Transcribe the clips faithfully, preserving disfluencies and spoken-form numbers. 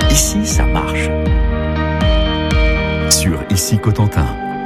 Ici, ça marche. Sur Ici Cotentin.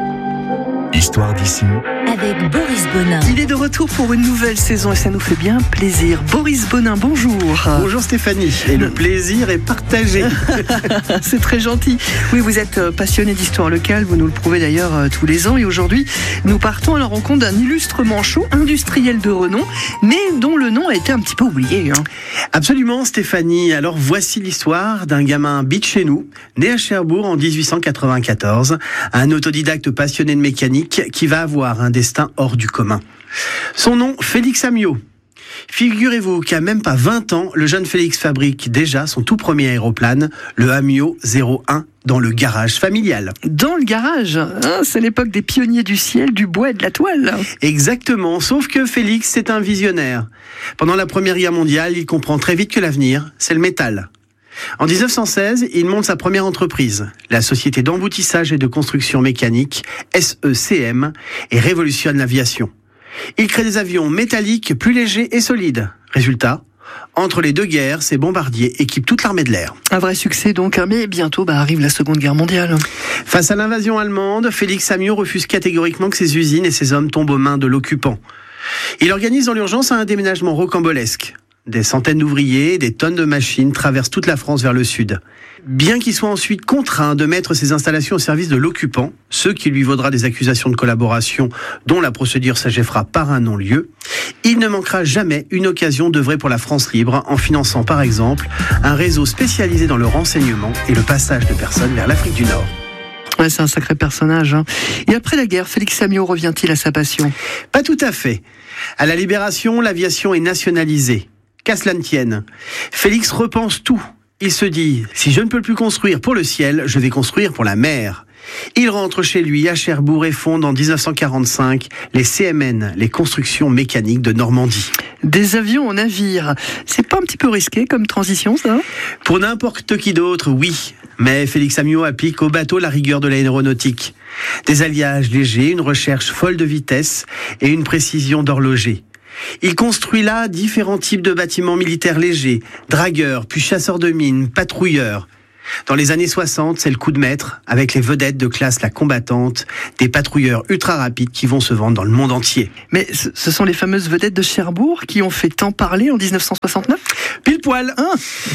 Histoire d'ici. Avec Boris Bonin. Il est de retour pour une nouvelle saison et ça nous fait bien plaisir. Boris Bonin, bonjour. Bonjour Stéphanie, et le plaisir est partagé. C'est très gentil. Oui, vous êtes passionné d'histoire locale, vous nous le prouvez d'ailleurs tous les ans. Et aujourd'hui, nous partons à la rencontre d'un illustre manchot, industriel de renom, mais dont le nom a été un petit peu oublié. Hein. Absolument Stéphanie, alors voici l'histoire d'un gamin bit chez nous, né à Cherbourg en dix-huit cent quatre-vingt-quatorze, un autodidacte passionné de mécanique qui va avoir un destin hors du commun. Son nom, Félix Amiot. Figurez-vous qu'à même pas vingt ans, le jeune Félix fabrique déjà son tout premier aéroplane, le Amiot zéro un, dans le garage familial. Dans le garage, hein, c'est l'époque des pionniers du ciel, du bois et de la toile. Exactement, sauf que Félix, c'est un visionnaire. Pendant la Première Guerre mondiale, il comprend très vite que l'avenir, c'est le métal. En dix-neuf cent seize, il monte sa première entreprise, la Société d'emboutissage et de construction mécanique, S E C M, et révolutionne l'aviation. Il crée des avions métalliques plus légers et solides. Résultat, entre les deux guerres, ces bombardiers équipent toute l'armée de l'air. Un vrai succès donc, mais bientôt bah, arrive la Seconde Guerre mondiale. Face à l'invasion allemande, Félix Amiot refuse catégoriquement que ses usines et ses hommes tombent aux mains de l'occupant. Il organise dans l'urgence un déménagement rocambolesque. Des centaines d'ouvriers, des tonnes de machines traversent toute la France vers le sud. Bien qu'il soit ensuite contraint de mettre ses installations au service de l'occupant, ce qui lui vaudra des accusations de collaboration dont la procédure s'achèvera par un non-lieu, il ne manquera jamais une occasion d'œuvrer pour la France libre en finançant par exemple un réseau spécialisé dans le renseignement et le passage de personnes vers l'Afrique du Nord. Ouais, c'est un sacré personnage. Hein. Et après la guerre, Félix Amiot revient-il à sa passion ? Pas tout à fait. À la Libération, l'aviation est nationalisée. Qu'à cela ne tienne, Félix repense tout. Il se dit, si je ne peux plus construire pour le ciel, je vais construire pour la mer. Il rentre chez lui à Cherbourg et fonde en dix-neuf cent quarante-cinq les C M N, les constructions mécaniques de Normandie. Des avions en navire, c'est pas un petit peu risqué comme transition ça ? Pour n'importe qui d'autre, oui. Mais Félix Amiot applique au bateau la rigueur de l'aéronautique. Des alliages légers, une recherche folle de vitesse et une précision d'horloger. Il construit là différents types de bâtiments militaires légers, dragueurs, puis chasseurs de mines, patrouilleurs. Dans les années soixante, c'est le coup de maître, avec les vedettes de classe La Combattante, des patrouilleurs ultra rapides qui vont se vendre dans le monde entier. Mais ce sont les fameuses vedettes de Cherbourg qui ont fait tant parler en dix-neuf cent soixante-neuf ? Pile poil, hein.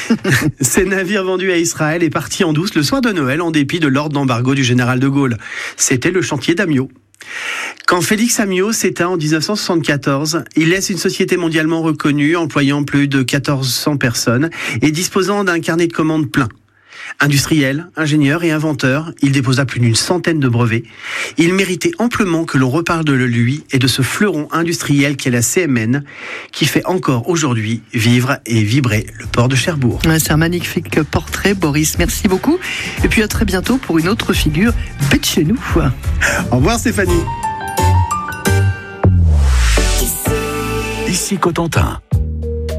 Ces navires vendus à Israël est parti en douce le soir de Noël en dépit de l'ordre d'embargo du général de Gaulle. C'était le chantier d'Amiot. Quand Félix Amiot s'éteint en dix-neuf cent soixante-quatorze, il laisse une société mondialement reconnue, employant plus de quatorze cents personnes et disposant d'un carnet de commandes plein. Industriel, ingénieur et inventeur, il déposa plus d'une centaine de brevets. Il méritait amplement que l'on reparle de lui et de ce fleuron industriel qu'est la C M N, qui fait encore aujourd'hui vivre et vibrer le port de Cherbourg. Ouais, c'est un magnifique portrait, Boris. Merci beaucoup. Et puis à très bientôt pour une autre figure bête chez nous. Au revoir Stéphanie. Ici Cotentin.